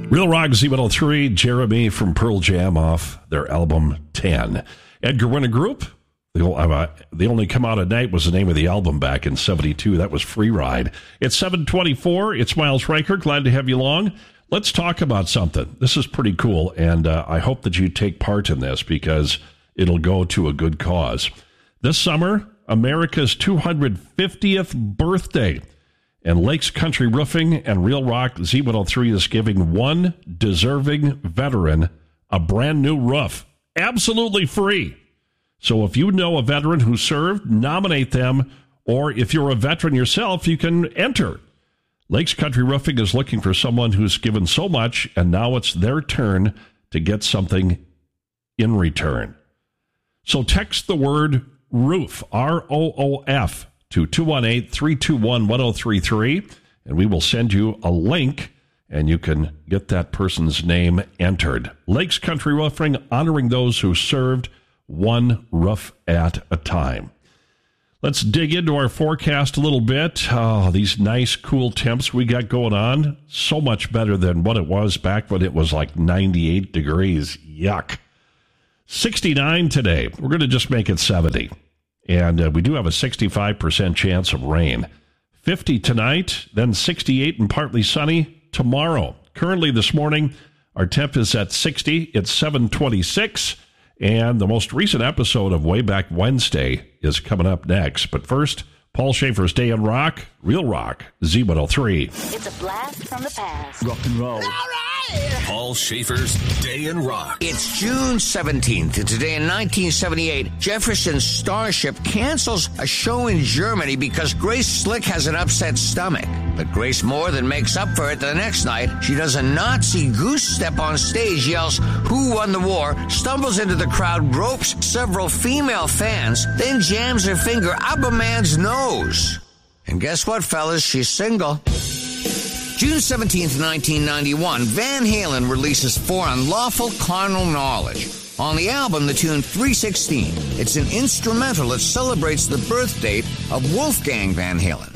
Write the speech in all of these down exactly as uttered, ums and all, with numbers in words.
Real Rock Z one oh three, Jeremy from Pearl Jam off their album ten. Edgar Winter Group, They Only Come Out at Night was the name of the album back in seventy-two. That was Free Ride. It's seven twenty-four. It's Miles Riker. Glad to have you along. Let's talk about something. This is pretty cool, and uh, I hope that you take part in this because it'll go to a good cause. This summer, America's two hundred fiftieth birthday. And Lakes Country Roofing and Real Rock Z one oh three is giving one deserving veteran a brand new roof. Absolutely free. So if you know a veteran who served, nominate them. Or if you're a veteran yourself, you can enter. Lakes Country Roofing is looking for someone who's given so much, and now it's their turn to get something in return. So text the word roof, R O O F, to two one eight, three two one, one oh three three, and we will send you a link, and you can get that person's name entered. Lakes Country Roofing, honoring those who served, one roof at a time. Let's dig into our forecast a little bit. Oh, these nice, cool temps we got going on. So much better than what it was back when it was like ninety-eight degrees. Yuck. sixty-nine today. We're going to just make it seventy. And uh, we do have a sixty-five percent chance of rain. fifty tonight, then sixty-eight and partly sunny tomorrow. Currently this morning, our temp is at sixty. It's seven twenty-six. And the most recent episode of Way Back Wednesday is coming up next. But first, Paul Schaefer's Day in Rock, Real Rock, Z one oh three. It's a blast from the past. Rock and roll. All right. Paul Schaefer's Day in Rock. It's June seventeenth, and today in nineteen seventy-eight, Jefferson's Starship cancels a show in Germany because Grace Slick has an upset stomach. But Grace more than makes up for it the next night. She does a Nazi goose step on stage, yells, "Who won the war?" stumbles into the crowd, ropes several female fans, then jams her finger up a man's nose. And guess what, fellas? She's single. June seventeenth, nineteen ninety-one, Van Halen releases For Unlawful Carnal Knowledge. On the album, the tune three sixteen. It's an instrumental that celebrates the birth date of Wolfgang Van Halen.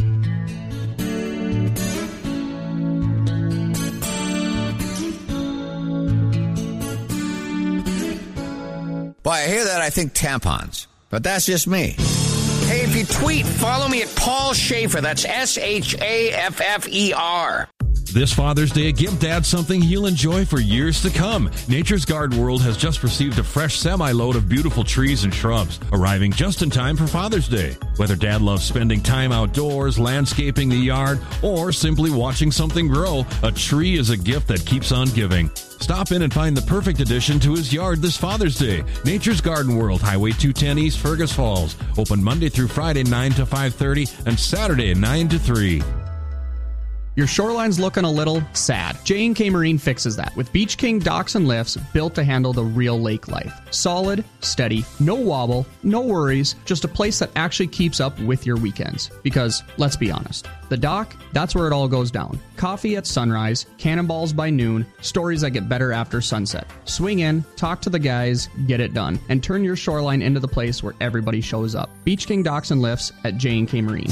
Boy, I hear that, I think tampons. But that's just me. Hey, if you tweet, follow me at Paul Schaefer. That's S H A F F E R. This Father's Day, give Dad something he'll enjoy for years to come. Nature's Garden World has just received a fresh semi-load of beautiful trees and shrubs, arriving just in time for Father's Day. Whether Dad loves spending time outdoors, landscaping the yard, or simply watching something grow, a tree is a gift that keeps on giving. Stop in and find the perfect addition to his yard this Father's Day. Nature's Garden World, Highway two ten East, Fergus Falls. Open Monday through Friday, nine to five thirty, and Saturday, nine to three. Your shoreline's looking a little sad. J and K Marine fixes that with Beach King docks and lifts built to handle the real lake life. Solid, steady, no wobble, no worries, just a place that actually keeps up with your weekends. Because, let's be honest, the dock, that's where it all goes down. Coffee at sunrise, cannonballs by noon, stories that get better after sunset. Swing in, talk to the guys, get it done, and turn your shoreline into the place where everybody shows up. Beach King docks and lifts at J and K Marine.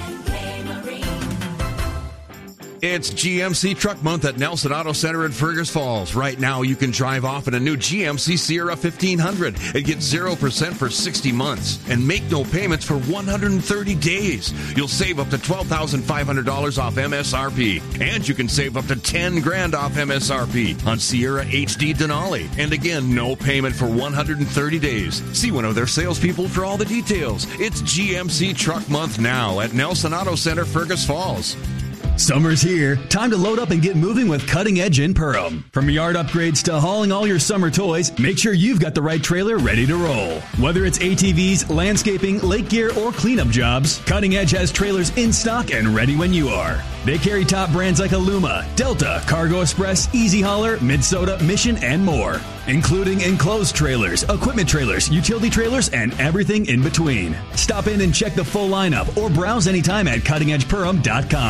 It's G M C Truck Month at Nelson Auto Center in Fergus Falls. Right now, you can drive off in a new G M C Sierra fifteen hundred and get zero percent for sixty months and make no payments for one hundred thirty days. You'll save up to twelve thousand five hundred dollars off M S R P. And you can save up to ten grand off M S R P on Sierra H D Denali. And again, no payment for one hundred thirty days. See one of their salespeople for all the details. It's G M C Truck Month now at Nelson Auto Center, Fergus Falls. Summer's here. Time to load up and get moving with Cutting Edge in Perham. From yard upgrades to hauling all your summer toys, make sure you've got the right trailer ready to roll. Whether it's A T Vs, landscaping, lake gear, or cleanup jobs, Cutting Edge has trailers in stock and ready when you are. They carry top brands like Aluma, Delta, Cargo Express, Easy Hauler, Minnesota, Mission, and more, including enclosed trailers, equipment trailers, utility trailers, and everything in between. Stop in and check the full lineup or browse anytime at cutting edge perham dot com.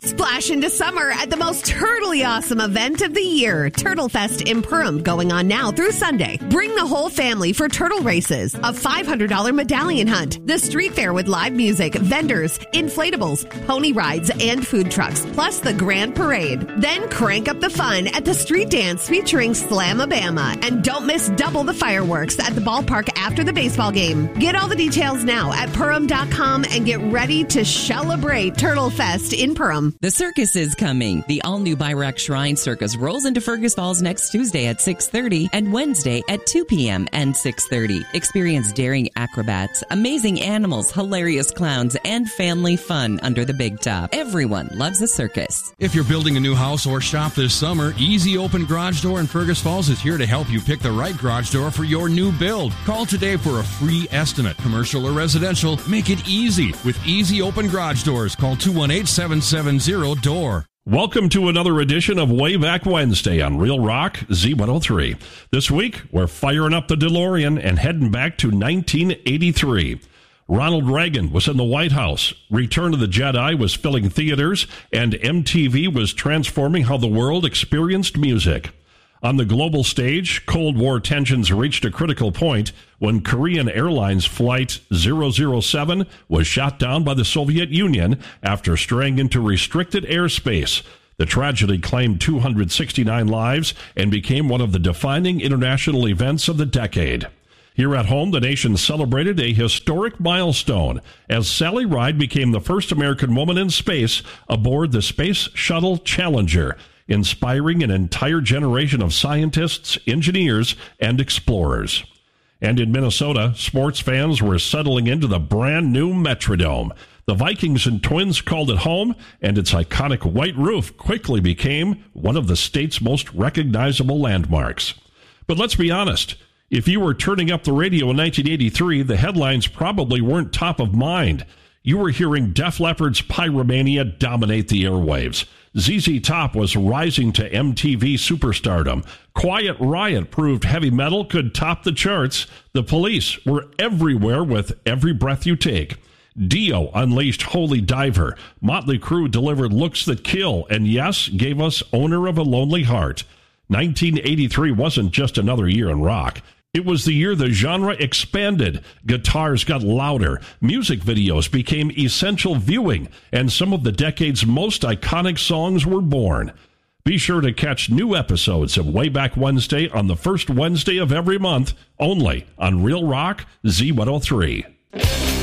Splash into summer at the most turtly awesome event of the year, Turtle Fest in Perham, going on now through Sunday. Bring the whole family for turtle races, a five hundred dollars medallion hunt, the street fair with live music, vendors, inflatables, pony rides, and food trucks, plus the grand parade. Then crank up the fun at the street dance featuring Slamabama. And don't miss double the fireworks at the ballpark after the baseball game. Get all the details now at Perham dot com and get ready to celebrate Turtle Fest in Perham. The circus is coming. The all-new Byrack Shrine Circus rolls into Fergus Falls next Tuesday at six thirty and Wednesday at two p.m. and six thirty. Experience daring acrobats, amazing animals, hilarious clowns, and family fun under the big top. Everyone loves a circus. If you're building a new house or shop this summer, Easy Open Garage Door in Fergus Falls is here to help you pick the right garage door for your new build. Call today for a free estimate. Commercial or residential, make it easy with Easy Open Garage Doors. Call two one eight, seven seven zero, D O O R. Welcome to another edition of Way Back Wednesday on Real Rock Z one oh three. This week, we're firing up the DeLorean and heading back to nineteen eighty-three. Ronald Reagan was in the White House. Return of the Jedi was filling theaters, and M T V was transforming how the world experienced music. On the global stage, Cold War tensions reached a critical point when Korean Airlines Flight zero zero seven was shot down by the Soviet Union after straying into restricted airspace. The tragedy claimed two hundred sixty-nine lives and became one of the defining international events of the decade. Here at home, the nation celebrated a historic milestone as Sally Ride became the first American woman in space aboard the Space Shuttle Challenger, inspiring an entire generation of scientists, engineers, and explorers. And in Minnesota, sports fans were settling into the brand new Metrodome. The Vikings and Twins called it home, and its iconic white roof quickly became one of the state's most recognizable landmarks. But let's be honest, if you were turning up the radio in nineteen eighty-three, the headlines probably weren't top of mind. You were hearing Def Leppard's Pyromania dominate the airwaves. Z Z Top was rising to M T V superstardom. Quiet Riot proved heavy metal could top the charts. The Police were everywhere with Every Breath You Take. Dio unleashed Holy Diver. Motley Crue delivered Looks That Kill. And Yes gave us Owner of a Lonely Heart. nineteen eighty-three wasn't just another year in rock. It was the year the genre expanded, guitars got louder, music videos became essential viewing, and some of the decade's most iconic songs were born. Be sure to catch new episodes of Way Back Wednesday on the first Wednesday of every month, only on Real Rock Z one oh three.